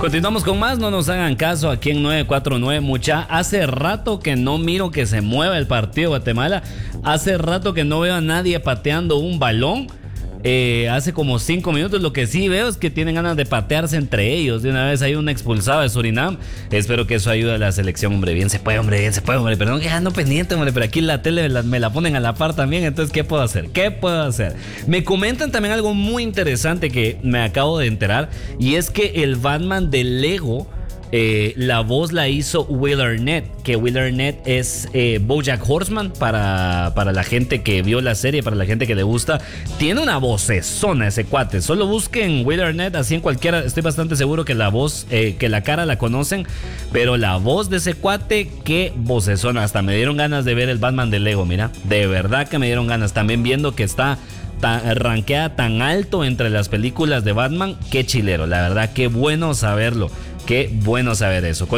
Continuamos con más, no nos hagan caso aquí en 949. Mucha, hace rato que no miro que se mueva el partido de Guatemala. Hace rato que no veo a nadie pateando un balón. Hace como 5 minutos lo que sí veo es que tienen ganas de patearse entre ellos. De una vez hay un expulsado de Surinam. Espero que eso ayude a la selección, hombre. Bien se puede, hombre, bien se puede, hombre. Perdón que ando pendiente, hombre, pero aquí en la tele me la ponen a la par también. Entonces, ¿qué puedo hacer? ¿Qué puedo hacer? Me comentan también algo muy interesante que me acabo de enterar. Y es que el Batman de Lego, la voz la hizo Will Arnett, que Will Arnett es BoJack Horseman para la gente que vio la serie, para la gente que le gusta. Tiene una vocesona ese cuate. Solo busquen Will Arnett así en cualquiera. Estoy bastante seguro que la voz, que la cara la conocen, pero la voz de ese cuate, qué vocesona. Hasta me dieron ganas de ver el Batman de Lego, mira. De verdad que me dieron ganas. También viendo que está rankeada tan alto entre las películas de Batman. Qué chilero, la verdad, qué bueno saberlo. Qué bueno saber eso.